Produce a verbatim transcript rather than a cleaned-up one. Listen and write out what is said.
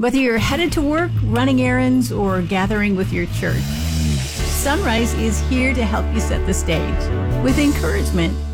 Whether you're headed to work, running errands, or gathering with your church, Sunrise is here to help you set the stage with encouragement